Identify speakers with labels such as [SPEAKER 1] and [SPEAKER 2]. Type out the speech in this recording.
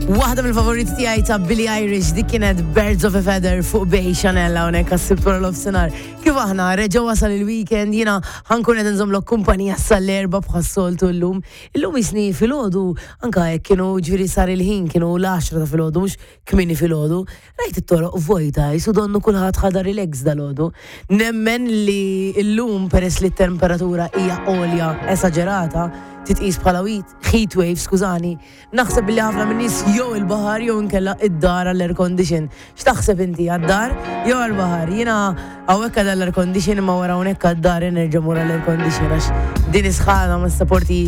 [SPEAKER 1] Waħda mill-favoriti tiegħi ta' Billie Eilish dik kienet Birds of a Feather fuq Bej Chanel hawnhekk għas-sibtura l-ofsinhar. Kif aħna reġgħu wasal il-weekend jiena ħankun qed inżomm kumpanija sal-erba' bħas-soltu llum. Illum isni filgħodu anke hekk kienu ġifieri sar il-ħin kienu l-10 ta' filgħodu mhux kmieni filgħodu. Rajt it-toroq vojta jisu donnu kulħadd ħadar relax dalgħodu. Nemmen li llum peress li t-temperatura hija għolja esaġerata titqis bħala heat wave, skużani, naħseb billi ħafna minn nies jew il-baħar jew inkella id-dar għall-air condition. X'taħseb inti għad-dar jew għall-baħar? Jiena hawnhekk għall-air condition imma wara hawnhekk għad-dar nerġa' mura l-air condition għax din isħana ma sapporti